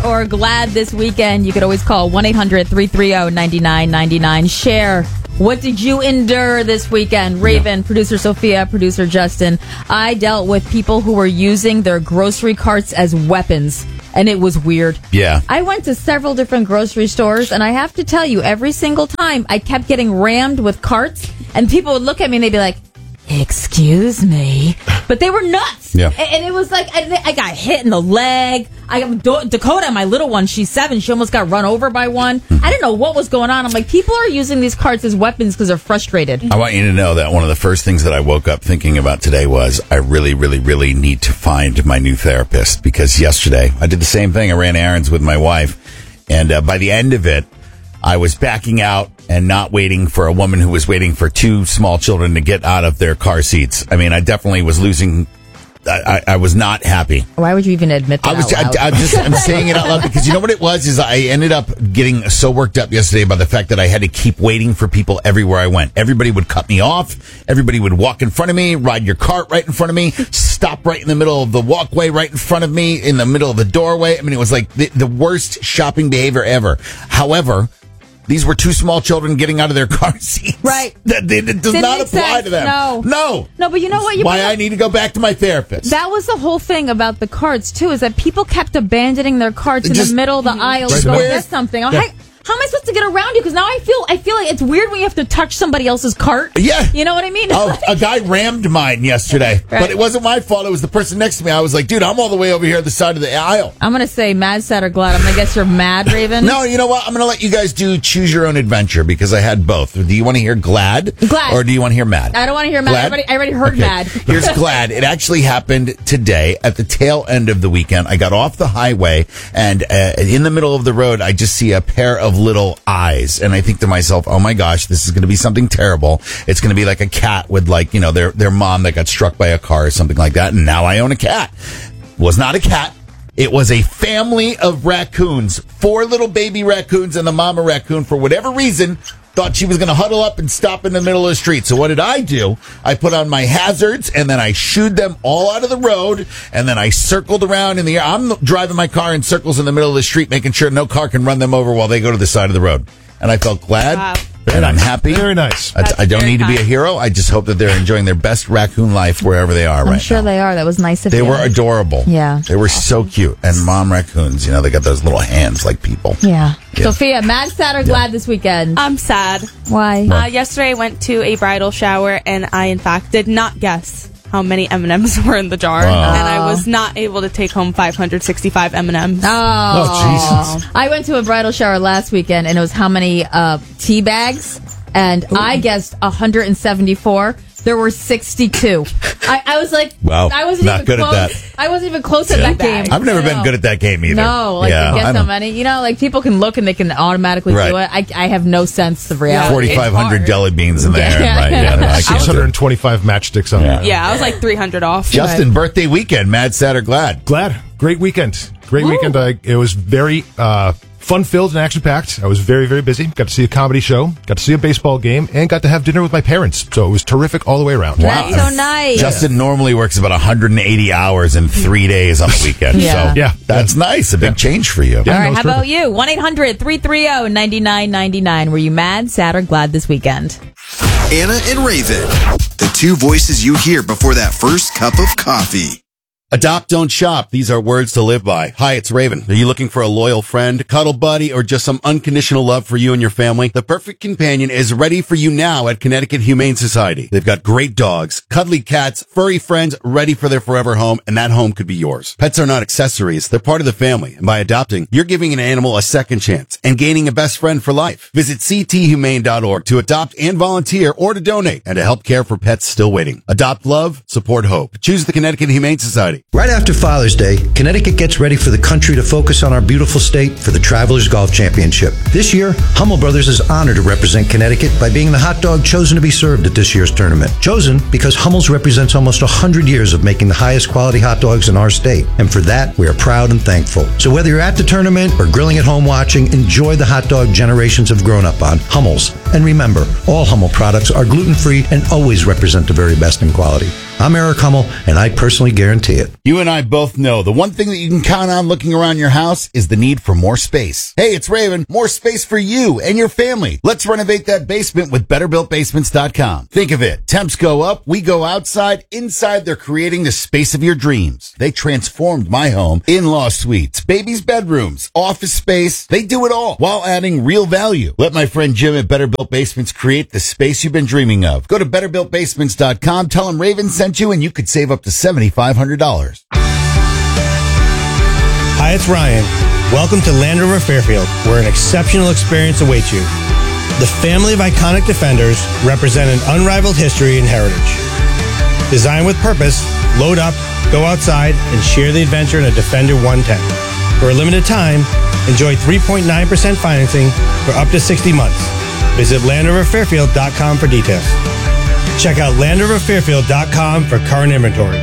or glad this weekend, you could always call 1-800-330-9999. Share. What did you endure this weekend? Raven, producer Sophia, producer Justin. I dealt with people who were using their grocery carts as weapons, and it was weird. Yeah. I went to several different grocery stores, and I have to tell you, every single time I kept getting rammed with carts, and people would look at me and they'd be like, excuse me. But they were nuts. Yeah. And it was like, I got hit in the leg. Dakota, my little one, she's 7. She almost got run over by one. I didn't know what was going on. I'm like, people are using these carts as weapons because they're frustrated. I want you to know that one of the first things that I woke up thinking about today was I really, really, really need to find my new therapist, because yesterday I did the same thing. I ran errands with my wife, and by the end of it, I was backing out and not waiting for a woman who was waiting for 2 small children to get out of their car seats. I mean, I definitely was losing. I was not happy. Why would you even admit that? I'm saying it out loud because you know what it was is I ended up getting so worked up yesterday about the fact that I had to keep waiting for people everywhere I went. Everybody would cut me off. Everybody would walk in front of me, ride your cart right in front of me, stop right in the middle of the walkway right in front of me, in the middle of the doorway. I mean, it was like the worst shopping behavior ever. However, these were 2 small children getting out of their car seats. Right. It does not apply to them. No, but you know what? Why I need to go back to my therapist. That was the whole thing about the carts, too, is that people kept abandoning their carts in the middle of the aisle to go get something. How am I supposed to get around you? Because now I feel like it's weird when you have to touch somebody else's cart. Yeah. You know what I mean? Oh, a guy rammed mine yesterday. Right. But it wasn't my fault. It was the person next to me. I was like, dude, I'm all the way over here at the side of the aisle. I'm going to say mad, sad, or glad. I'm going to guess you're mad, Raven. No, you know what? I'm going to let you guys do choose your own adventure because I had both. Do you want to hear glad? Glad. Or do you want to hear mad? I don't want to hear mad. I already heard mad. Here's glad. It actually happened today at the tail end of the weekend. I got off the highway and in the middle of the road, I just see a pair of little eyes. And I think to myself, oh my gosh, this is going to be something terrible. It's going to be like a cat with their mom that got struck by a car or something like that. And now I own a cat. Was not a cat. It was a family of raccoons, 4 little baby raccoons, and the mama raccoon, for whatever reason, thought she was going to huddle up and stop in the middle of the street. So what did I do? I put on my hazards, and then I shooed them all out of the road, and then I circled around in the air. I'm driving my car in circles in the middle of the street, making sure no car can run them over while they go to the side of the road. And I felt glad, and I'm happy. Very nice. I don't need to be a hero. I just hope that they're enjoying their best raccoon life wherever they are right now. I'm sure they are. That was nice of you. They were adorable. Yeah. They were so cute. And mom raccoons, they got those little hands like people. Yeah. Sophia, mad, sad, or glad this weekend? I'm sad. Why? Yesterday I went to a bridal shower, and I, in fact, did not guess how many M&Ms were in the jar. Wow. And I was not able to take home 565 M&Ms. Oh, Jesus. I went to a bridal shower last weekend, and it was how many tea bags? And I guessed 174. There were 62. I was like, wow, I wasn't not even good close. at that. I wasn't even close at that game. I've never been good at that game either. No, guess how many. People can look and they can automatically do it. I have no sense of reality. 4,500 jelly beans in there. Yeah. Right. 625 matchsticks on there. Yeah, I was like 300 off. Justin, birthday weekend, mad, sad, or glad? Glad. Great weekend. Weekend. It was very fun-filled and action-packed. I was very, very busy. Got to see a comedy show, got to see a baseball game, and got to have dinner with my parents. So it was terrific all the way around. Wow. That's so nice. Justin normally works about 180 hours in 3 days on the weekend. Yeah. So that's nice. A big change for you. Yeah, all right, how about you? 1-800-330-9999. Were you mad, sad, or glad this weekend? Anna and Raven, the 2 voices you hear before that first cup of coffee. Adopt, don't shop. These are words to live by. Hi, it's Raven. Are you looking for a loyal friend, cuddle buddy, or just some unconditional love for you and your family? The perfect companion is ready for you now at Connecticut Humane Society. They've got great dogs, cuddly cats, furry friends ready for their forever home, and that home could be yours. Pets are not accessories. They're part of the family. And by adopting, you're giving an animal a second chance and gaining a best friend for life. Visit cthumane.org to adopt and volunteer or to donate and to help care for pets still waiting. Adopt love, support hope. Choose the Connecticut Humane Society. Right after Father's Day, Connecticut gets ready for the country to focus on our beautiful state for the Travelers Golf Championship. This year, Hummel Brothers is honored to represent Connecticut by being the hot dog chosen to be served at this year's tournament. Chosen because Hummel's represents almost 100 years of making the highest quality hot dogs in our state. And for that, we are proud and thankful. So whether you're at the tournament or grilling at home watching, enjoy the hot dog generations have grown up on, Hummel's. And remember, all Hummel products are gluten-free and always represent the very best in quality. I'm Eric Hummel, and I personally guarantee it. it. You and I both know the one thing that you can count on looking around your house is the need for more space. Hey, it's Raven. More space for you and your family. Let's renovate that basement with BetterBuiltBasements.com. Think of it. Temps go up, we go outside. Inside, they're creating the space of your dreams. They transformed my home. In-law suites, babies' bedrooms, office space. They do it all while adding real value. Let my friend Jim at Better Built Basements create the space you've been dreaming of. Go to BetterBuiltBasements.com. Tell them Raven sent you and you could save up to $7,500. Hi, it's Ryan. Welcome to Land Rover Fairfield, where an exceptional experience awaits you. The family of iconic Defenders represent an unrivaled history and heritage. Designed with purpose, load up, go outside, and share the adventure in a Defender 110. For a limited time, enjoy 3.9% financing for up to 60 months. Visit LandRoverFairfield.com for details. Check out LandRoverFairfield.com for current inventory.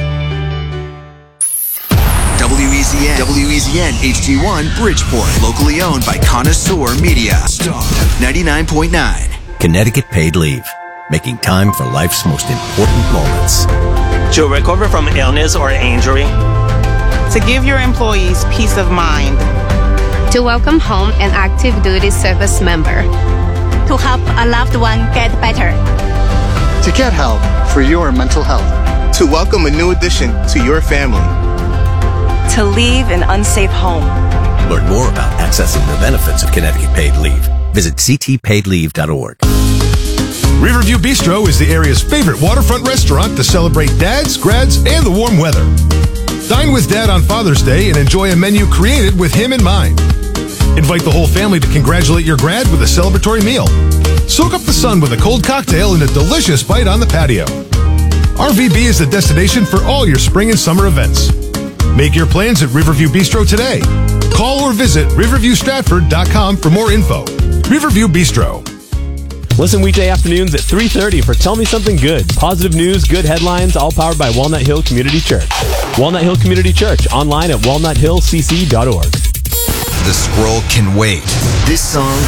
WEZN HD1 Bridgeport. Locally owned by Connoisseur Media. Star 99.9. Connecticut Paid Leave. Making time for life's most important moments. To recover from illness or injury. To give your employees peace of mind. To welcome home an active duty service member. To help a loved one get better. To get help for your mental health. To welcome a new addition to your family. To leave an unsafe home. Learn more about accessing the benefits of Connecticut Paid Leave. Visit ctpaidleave.org. Riverview Bistro is the area's favorite waterfront restaurant to celebrate dads, grads, and the warm weather. Dine with Dad on Father's Day and enjoy a menu created with him in mind. Invite the whole family to congratulate your grad with a celebratory meal. Soak up the sun with a cold cocktail and a delicious bite on the patio. RVB is the destination for all your spring and summer events. Make your plans at Riverview Bistro today. Call or visit riverviewstratford.com for more info. Riverview Bistro. Listen weekday afternoons at 3:30 for Tell Me Something Good. Positive news, good headlines, all powered by Walnut Hill Community Church. Walnut Hill Community Church, online at walnuthillcc.org. The scroll can wait. This song